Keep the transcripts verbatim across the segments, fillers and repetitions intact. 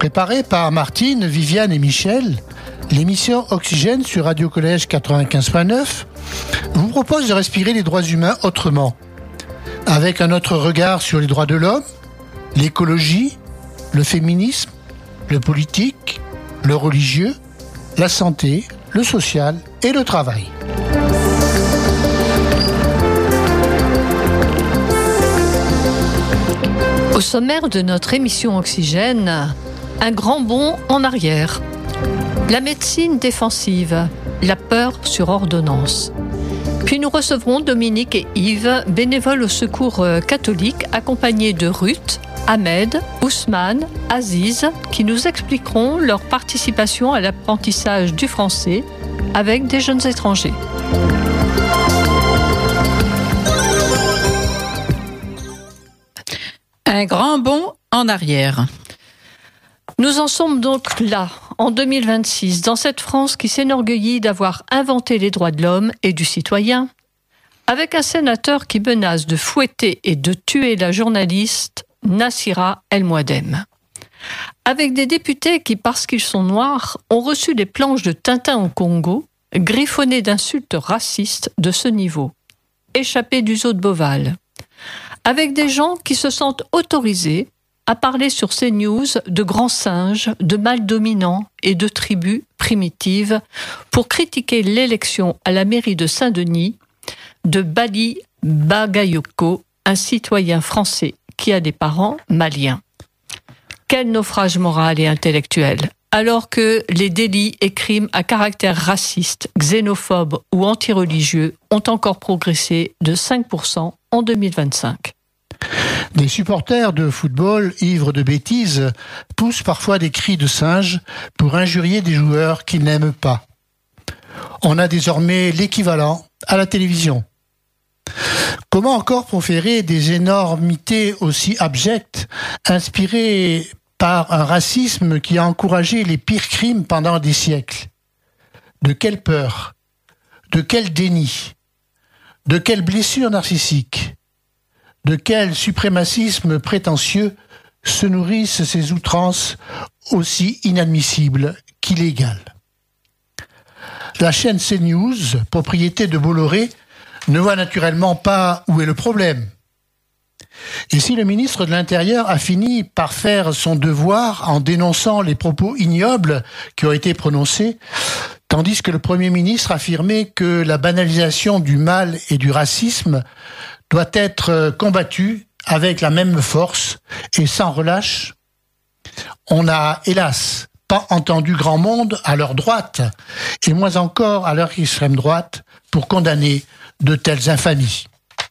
Préparée par Martine, Viviane et Michel, l'émission Oxygène sur Radio Collège quatre-vingt-quinze point neuf vous propose de respirer les droits humains autrement, avec un autre regard sur les droits de l'homme, l'écologie, le féminisme, le politique, le religieux, la santé, le social et le travail. Au sommaire de notre émission Oxygène, un grand bond en arrière. La médecine défensive, la peur sur ordonnance. Puis nous recevrons Dominique et Yves, bénévoles au secours catholique, accompagnés de Ruth, Ahmed, Ousmane, Aziz, qui nous expliqueront leur participation à l'apprentissage du français avec des jeunes étrangers. Un grand bond en arrière. Nous en sommes donc là, en deux mille vingt-six, dans cette France qui s'enorgueillit d'avoir inventé les droits de l'homme et du citoyen, avec un sénateur qui menace de fouetter et de tuer la journaliste Nassira El Mouadem. Avec des députés qui, parce qu'ils sont noirs, ont reçu les planches de Tintin au Congo, griffonnées d'insultes racistes de ce niveau, échappés du zoo de Beauval. Avec des gens qui se sentent autorisés à parler sur CNews de grands singes, de mâles dominants et de tribus primitives pour critiquer l'élection à la mairie de Saint-Denis de Bali Bagayoko, un citoyen français qui a des parents maliens. Quel naufrage moral et intellectuel, alors que les délits et crimes à caractère raciste, xénophobe ou antireligieux ont encore progressé de cinq pour cent en deux mille vingt-cinq. Des supporters de football, ivres de bêtises, poussent parfois des cris de singe pour injurier des joueurs qu'ils n'aiment pas. On a désormais l'équivalent à la télévision. Comment encore proférer des énormités aussi abjectes, inspirées par un racisme qui a encouragé les pires crimes pendant des siècles? De quelle peur? De quel déni? De quelle blessure narcissique? De quel suprémacisme prétentieux se nourrissent ces outrances aussi inadmissibles qu'illégales? La chaîne CNews, propriété de Bolloré, ne voit naturellement pas où est le problème. Et si le ministre de l'Intérieur a fini par faire son devoir en dénonçant les propos ignobles qui ont été prononcés, tandis que le Premier ministre affirmait que la banalisation du mal et du racisme doit être combattue avec la même force et sans relâche, on n'a, hélas, pas entendu grand monde à leur droite, et moins encore à leur extrême droite, pour condamner de telles infamies.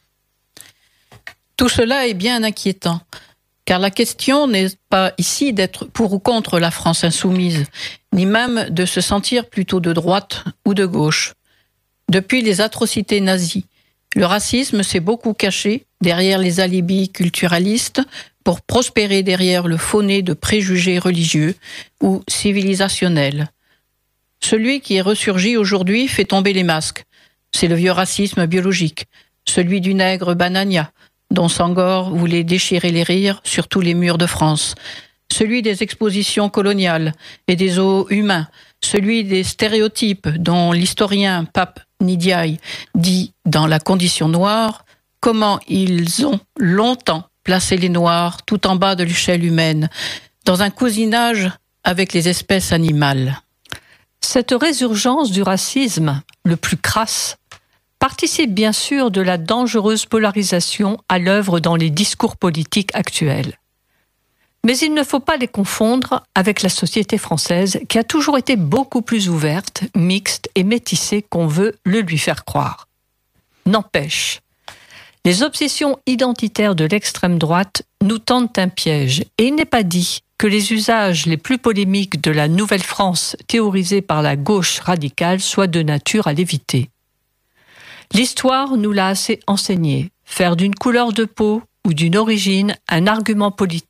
Tout cela est bien inquiétant, car la question n'est pas ici d'être pour ou contre la France insoumise, ni même de se sentir plutôt de droite ou de gauche. Depuis les atrocités nazies, le racisme s'est beaucoup caché derrière les alibis culturalistes pour prospérer derrière le faux nez de préjugés religieux ou civilisationnels. Celui qui est ressurgi aujourd'hui fait tomber les masques. C'est le vieux racisme biologique, celui du nègre Banania, dont Senghor voulait déchirer les rires sur tous les murs de France, celui des expositions coloniales et des zoos humains, celui des stéréotypes dont l'historien Pape Ndiaye dit dans La Condition noire comment ils ont longtemps placé les Noirs tout en bas de l'échelle humaine, dans un cousinage avec les espèces animales. Cette résurgence du racisme, le plus crasse, participe bien sûr de la dangereuse polarisation à l'œuvre dans les discours politiques actuels. Mais il ne faut pas les confondre avec la société française qui a toujours été beaucoup plus ouverte, mixte et métissée qu'on veut le lui faire croire. N'empêche, les obsessions identitaires de l'extrême droite nous tendent un piège et il n'est pas dit que les usages les plus polémiques de la Nouvelle-France théorisée par la gauche radicale soient de nature à l'éviter. L'histoire nous l'a assez enseigné. Faire d'une couleur de peau ou d'une origine un argument politique